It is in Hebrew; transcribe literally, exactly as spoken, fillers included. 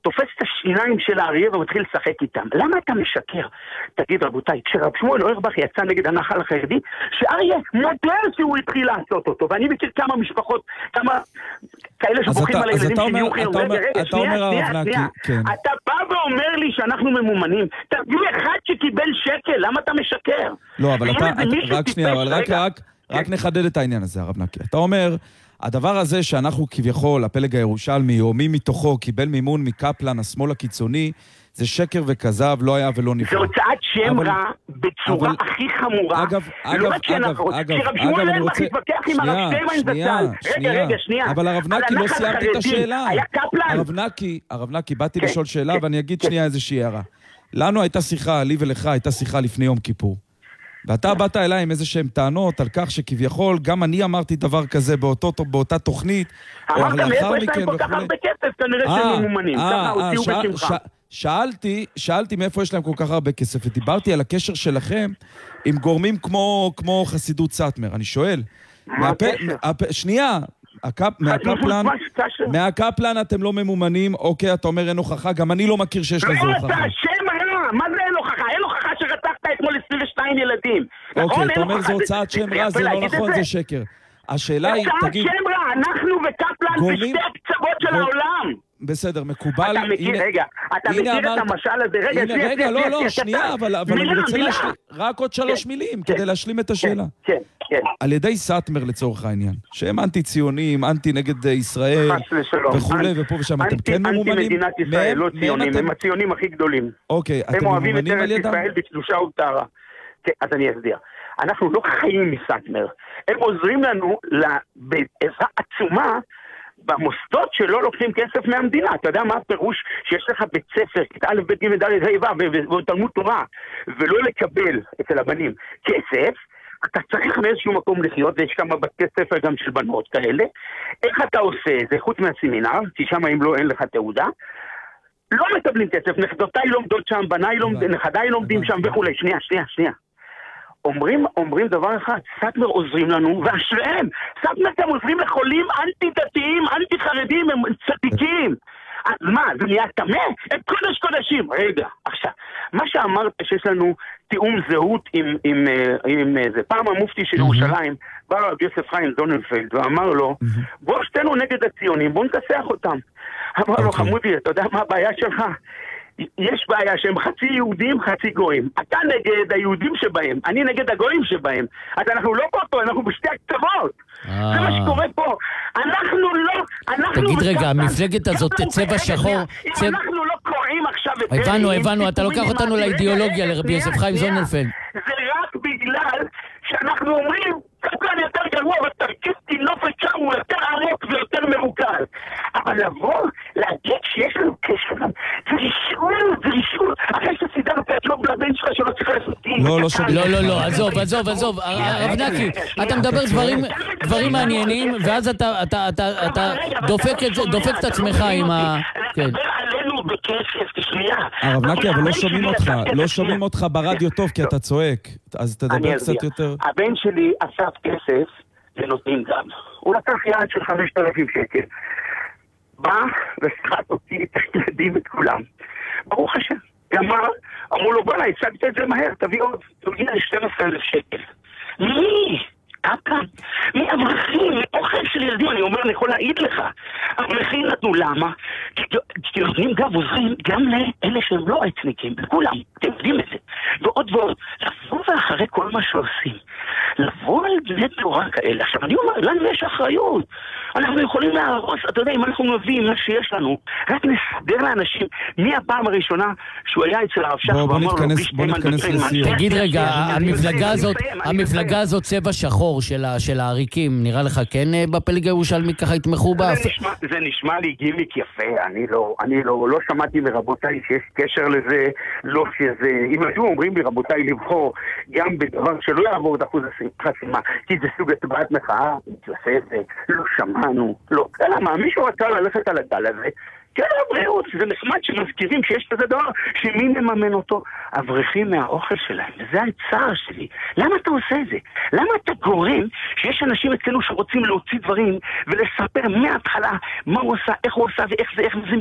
תופס את השיניים של האריה ומתחיל לשחק איתם. למה אתה משקר? תגיד רבותיי, כשרב שמואל אוירבך יצא נגד הנחל החרדי, שאריה מודה שהוא התחיל לעשות אותו, ואני מכיר כמה משפחות, כמה כאלה שבוכים על הילדים שיהיו חינוך. רגע, רגע, שנייה, שנייה, שנייה. אתה בא ואומר לי שאנחנו ממומנים, תביא אחד שקיבל שקל, למה אתה משקר? לא, אבל אתה, רק שנייה, אבל רק, רק, רק נחדד את העניין הזה, הרב נקי. אתה אומר, הדבר הזה שאנחנו כביכול, הפלג הירושלמי, או מי מתוכו קיבל מימון מקפלן, השמאל הקיצוני, זה שקר וכזב, לא היה ולא נפרד. זה הוצאת שם אבל, רע בצורה אבל, הכי חמורה. אגב, אגב, לא אגב, אגב, כשרב שמואל אוירבך התווכח עם הרב שטיימן זצ"ל. רגע, רגע, שנייה. אבל הרב נקי, לא סיימתי את השאלה. היה קפלן. הרב נקי, הרב נקי, באתי כן, לשאול שאלה, כן, ואני אגיד כן. שנייה איזושהי הערה. לנו הייתה שיחה, לי ולך הייתה שיחה לפני יום כיפור. ואתה באת אליי עם איזה שהם טענות על כך שכביכול, גם אני אמרתי דבר כזה באותו, באותה תוכנית. אמרת לי, איפה יש להם כל כך הרבה כסף, כנראה שהם ממומנים. ככה הוציאו בשמך. שאלתי, שאלתי מאיפה יש להם כל כך הרבה כסף, ודיברתי על הקשר שלכם עם גורמים כמו, כמו חסידות סאטמר. אני שואל, שנייה, מהקפלן, מהקפלן אתם לא ממומנים, אוקיי, אתה אומר אין הוכחה, גם אני לא מכיר שיש לזה הוכחה. לא, אתה שם רע, מה זה אין הוכחה? אין הוכחה שרצחת אתמול עשרים ושניים ילדים. אוקיי, אתה אומר זה הוצאת שם רע, זה לא נכון, זה שקר. השאלה היא, תגיד... הוצאת שם רע, אנחנו וקפלן בשתי הקצוות של העולם. בסדר, מקובל. אתה מכיר, רגע, אתה מכיר את המשל הזה, רגע, שנייה, רגע, לא, לא, שנייה, אבל אני רוצה להשלים, רק עוד שלוש מילים, כדי להשלים את השאלה. כן, כן. על ידי סאטמר לצורך העניין, שהם אנטי-ציונים, אנטי נגד ישראל, וכו' ופה ושם, אתם כן ממומנים? אנטי-מדינת ישראל, לא ציונים, הם הציונים הכי גדולים. אוקיי, אתם ממומנים על ידם? הם אוהבים את ארץ ישראל בקדושה ובטהרה. כן, אז אני אסביר. אנחנו לא חיים מסאטמר. הם עוזרים לנו בעזרה עצומה במוסדות שלא לוקחים כסף מהמדינה. אתה יודע מה הפירוש שיש לך בית ספר, כיתה א', ב', ג', ד', ה', ו' ותלמוד תורה, ולא לקבל אצל הבנים כסף, אתה צריך מאיזשהו מקום לחיות, ויש כמה בתי ספר גם של בנות כאלה. איך אתה עושה את זה? חוץ מהסמינר, כי שם אם לא אין לך תעודה, לא מקבלים כסף, נכדותיי לומדות שם, בניי לומדים, נכדיי לומדים שם וכו'. שנייה, שנייה, שנייה. אומרים, אומרים דבר אחד, סאטמר עוזרים לנו, ואשריהם, סאטמר גם עוזרים לחולים אנטי-דתיים, אנטי-חרדים, הם צדיקים. אז מה, זה נהיה תמה? הם קודש קודשים. רגע, עכשיו, מה שאמרת שיש לנו תיאום זהות עם, עם, עם, עם זה, פעם המופתי של ירושלים, בא רב יוסף חיים זוננפלד, ואמר לו, בוא שתנו נגד הציונים, בוא נכסח אותם. אמר לו, חמודי, אתה יודע מה הבעיה שלך? יש בעיה שהם חצי יהודים, חצי גויים. אתה נגד היהודים שבהם, אני נגד הגויים שבהם. אז אנחנו לא פה, אנחנו בשתי הקצוות. זה מה שקורה פה. אנחנו לא... תגיד רגע, המפלגת הזאת צבע שחור... אם אנחנו לא קוראים עכשיו... הבנו, הבנו, אתה לוקח אותנו לאידיאולוגיה, לרבי יוסף חיים זוננפלד. זה רק בגלל שאנחנו אומרים, קפלן יותר גרוע, ותרכיב תינופת שם הוא יותר עמוק ויותר מרוכז. אבל לבוא, להגיד שיש לנו קשר, זה רישול, זה רישול. אחרי שסידרת את לא בלבן שלך שלא צריך לעשותי. לא, לא, לא, עזוב, עזוב, עזוב. הרב נקי, אתה מדבר דברים מעניינים, ואז אתה דופק את עצמך עם ה... הרב נקי, אבל לא שומעים אותך, לא שומעים אותך ברדיו טוב כי אתה צועק, אז תדבר קצת יותר. הבן שלי אסף כסף ונותנים גם. הוא לקח יעד של חמשת אלפים שקל. בא וסחט אותי את הילדים את כולם. ברוך השם. גמר, אמרו לו, בוא'נה, הצגת את זה מהר, תביא עוד. תוגיע ל-שנים עשר אלף שקל. מי? קפלן? מי אברכים? מאוכל של ילדים, אני אומר, אני יכול להעיד לך. אברכים נתנו, למה? כי נותנים גב עוזרים גם לאלה שהם לא עצניקים, לכולם, אתם יודעים את זה. ועוד ועוד, לבוא ואחרי כל מה שעושים, לבוא על בני תורה כאלה. עכשיו, אני אומר, לנו יש אחריות. אנחנו יכולים להרוס, אתה יודע, אם אנחנו מביאים מה שיש לנו, רק נסדר לאנשים, מי הפעם הראשונה שהוא היה אצל הרב שך, בוא נתכנס לסיום. תגיד רגע, המפלגה הזאת צבע שחור של העריקים, נראה לך כן בפלג הירושלמי ככה יתמכו בה? זה נשמע לי גימיק יפה, אני לא שמעתי מרבותיי שיש קשר לזה, לא שזה, אם היו אומרים לי רבותיי לבחור גם בדבר שלא יעבור את אחוז החסימה, כי זה סוג הצבעת מחאה, מתייפה את זה, לא שמענו, לא, למה, מישהו רצה ללכת על הגל הזה, כן, הבריאות, זה נחמד שמזכירים שיש כזה דבר, שמי מממן אותו? אברכים מהאוכל שלהם, וזה הצער שלי. למה אתה עושה את זה? למה אתה גורם שיש אנשים אצלנו שרוצים להוציא דברים ולספר מההתחלה מה הוא עושה, איך הוא עושה ואיך זה, איך זה